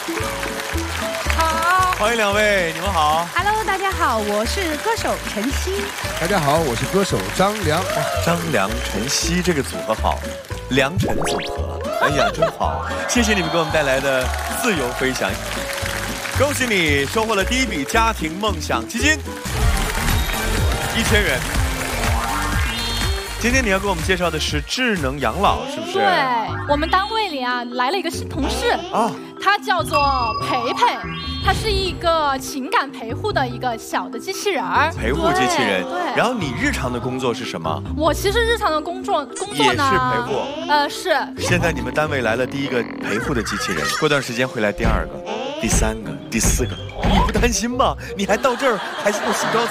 好， 欢迎两位，你们好。 Hello， 大家好，我是歌手陈曦。 大家好，我是歌手张良。 张良、陈曦这个组合好，良辰组合，哎呀，真好！谢谢你们给我们带来的自由飞翔，恭喜你收获了第一笔家庭梦想基金1000元。今天你要给我们介绍的是智能养老，是不是？ 对，我们单位里啊来了一个新同事啊， 他叫做培培，他是一个情感陪护的一个小的机器人儿， 陪护机器人。 对。 然后你日常的工作是什么？ 我其实日常的工作也是呢， 陪护。 是。 现在你们单位来了第一个陪护的机器人，过段时间会来第2个、第3个、第4个，你不担心吗？你还到这儿还是不洗高